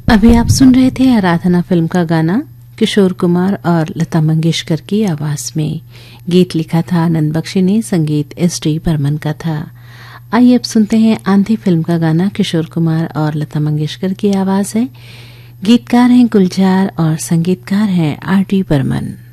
अभी आप सुन रहे थे आराधना फिल्म का गाना किशोर कुमार और लता मंगेशकर की आवाज में। गीत लिखा था आनंद बख्शी ने, संगीत एस.डी. बर्मन का था। आइए अब सुनते हैं आंधी फिल्म का गाना, किशोर कुमार और लता मंगेशकर की आवाज है। गीतकार हैं गुलजार और संगीतकार हैं आर.डी. बर्मन।